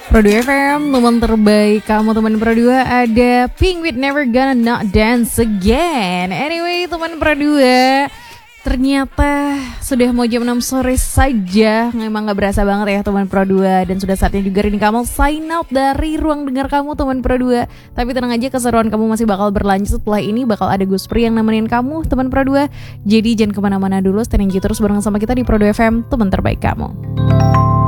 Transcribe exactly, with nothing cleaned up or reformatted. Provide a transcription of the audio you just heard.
Pro dua F M, teman terbaik kamu teman Pro dua. Ada Pink with Never Gonna Not Dance Again. Anyway teman Pro dua, ternyata sudah mau jam enam sore saja. Memang gak berasa banget ya teman Pro dua. Dan sudah saatnya juga Rini Kamal sign out dari ruang dengar kamu teman Pro dua. Tapi tenang aja, keseruan kamu masih bakal berlanjut. Setelah ini bakal ada Gus Pri yang nemenin kamu teman Pro dua. Jadi jangan kemana-mana dulu, stay terus bareng sama kita di Pro dua F M, teman terbaik kamu.